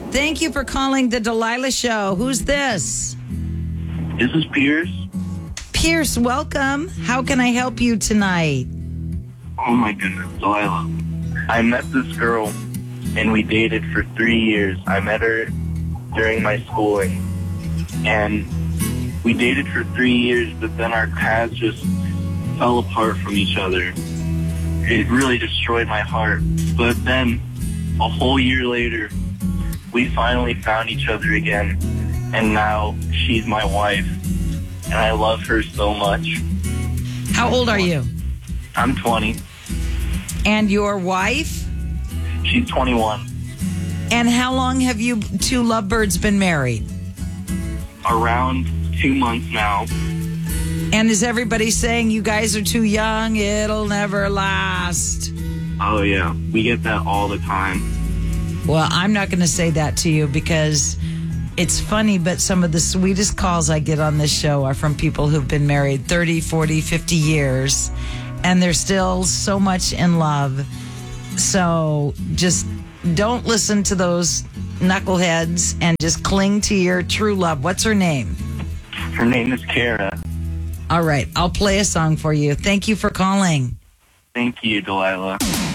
Thank you for calling the Delilah Show. Who's this? This is Pierce. Pierce, welcome. How can I help you tonight? Oh my goodness, Delilah. I met this girl and we dated for 3 years. I met her during my schooling and we dated for 3 years, but then our paths just fell apart from each other. It really destroyed my heart. But then a whole year later, we finally found each other again, and now she's my wife, and I love her so much. How old are you? I'm 20. And your wife? She's 21. And how long have you two lovebirds been married? Around 2 months now. And is everybody saying you guys are too young? It'll never last. Oh yeah, we get that all the time. Well, I'm not going to say that to you because it's funny, but some of the sweetest calls I get on this show are from people who've been married 30, 40, 50 years, and they're still so much in love. So just don't listen to those knuckleheads and just cling to your true love. What's her name? Her name is Kara. All right, I'll play a song for you. Thank you for calling. Thank you, Delilah.